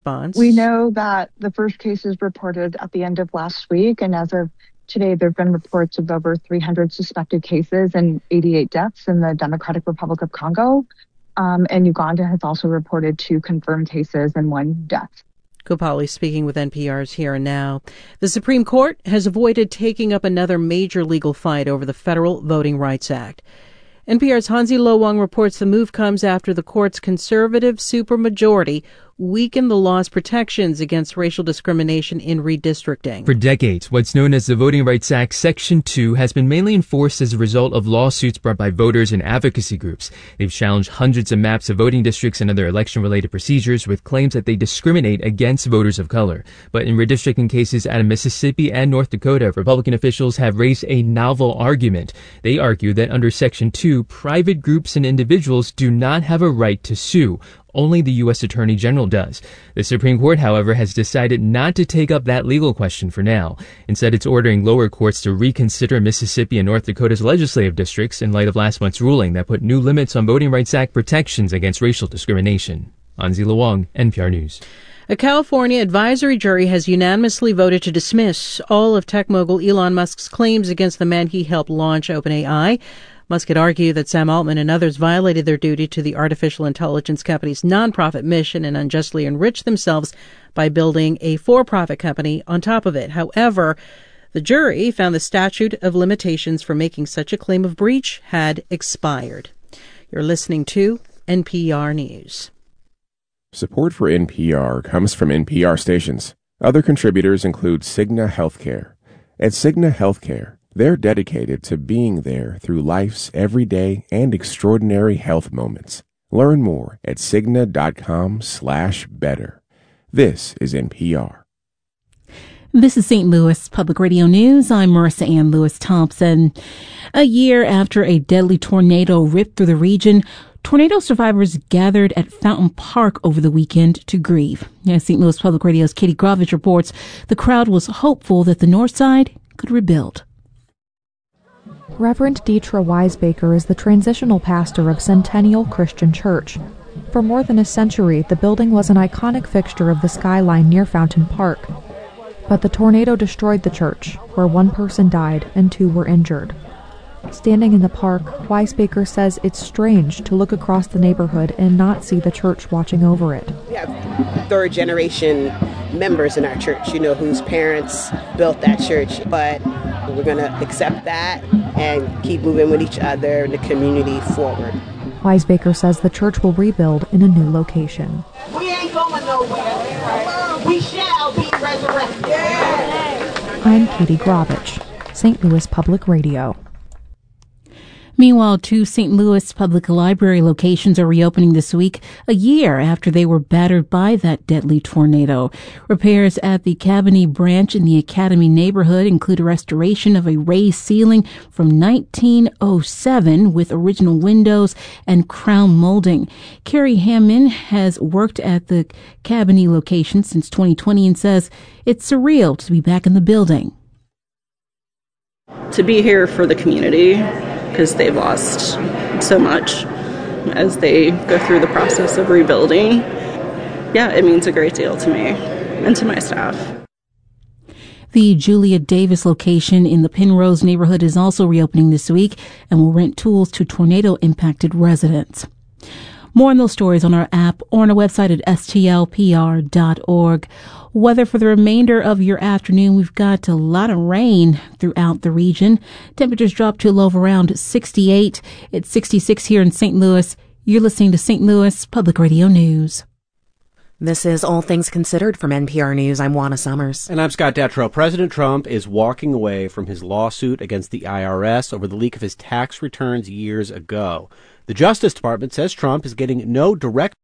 response. We know that the first case is reported at the end of last week, and as of today, there have been reports of over 300 suspected cases and 88 deaths in the Democratic Republic of Congo. And Uganda has also reported 2 confirmed cases and 1 death. Gopali speaking with NPR's Here and Now. The Supreme Court has avoided taking up another major legal fight over the Federal Voting Rights Act. NPR's Hansi Lo-Wang reports the move comes after the court's conservative supermajority weakened the law's protections against racial discrimination in redistricting. For decades, what's known as the Voting Rights Act Section 2 has been mainly enforced as a result of lawsuits brought by voters and advocacy groups. They've challenged hundreds of maps of voting districts and other election-related procedures with claims that they discriminate against voters of color. But in redistricting cases out of Mississippi and North Dakota, Republican officials have raised a novel argument. They argue that under Section 2, private groups and individuals do not have a right to sue. Only the U.S. Attorney General does. The Supreme Court, however, has decided not to take up that legal question for now. Instead, it's ordering lower courts to reconsider Mississippi and North Dakota's legislative districts in light of last month's ruling that put new limits on Voting Rights Act protections against racial discrimination. Hansi Lo-Wang, NPR News. A California advisory jury has unanimously voted to dismiss all of tech mogul Elon Musk's claims against the man he helped launch OpenAI. Musk had argued that Sam Altman and others violated their duty to the artificial intelligence company's nonprofit mission and unjustly enriched themselves by building a for-profit company on top of it. However, the jury found the statute of limitations for making such a claim of breach had expired. You're listening to NPR News. Support for NPR comes from NPR stations. Other contributors include Cigna Healthcare. At Cigna Healthcare, they're dedicated to being there through life's everyday and extraordinary health moments. Learn more at Cigna.com/better. This is NPR. This is St. Louis Public Radio News. I'm Marissa Ann Lewis Thompson. A year after a deadly tornado ripped through the region, tornado survivors gathered at Fountain Park over the weekend to grieve. As St. Louis Public Radio's Katie Grovich reports, the crowd was hopeful that the north side could rebuild. Reverend Deetra Wisebaker is the transitional pastor of Centennial Christian Church. For more than a century, the building was an iconic fixture of the skyline near Fountain Park. But the tornado destroyed the church, where 1 person died and 2 were injured. Standing in the park, Wisebaker says it's strange to look across the neighborhood and not see the church watching over it. We have third-generation members in our church, whose parents built that church. But we're going to accept that and keep moving with each other and the community forward. Wisebaker says the church will rebuild in a new location. We ain't going nowhere. We shall be resurrected. I'm Katie Grovich, St. Louis Public Radio. Meanwhile, 2 St. Louis Public Library locations are reopening this week, a year after they were battered by that deadly tornado. Repairs at the Cabrini branch in the Academy neighborhood include a restoration of a raised ceiling from 1907 with original windows and crown molding. Carrie Hammond has worked at the Cabrini location since 2020 and says it's surreal to be back in the building. To be here for the community, because they've lost so much as they go through the process of rebuilding. Yeah, it means a great deal to me and to my staff. The Julia Davis location in the Penrose neighborhood is also reopening this week and will rent tools to tornado-impacted residents. More on those stories on our app or on our website at stlpr.org. Weather for the remainder of your afternoon, we've got a lot of rain throughout the region. Temperatures drop to a low of around 68. It's 66 here in St. Louis. You're listening to St. Louis Public Radio News. This is All Things Considered from NPR News. I'm Juana Summers. And I'm Scott Detrow. President Trump is walking away from his lawsuit against the IRS over the leak of his tax returns years ago. The Justice Department says Trump is getting no direct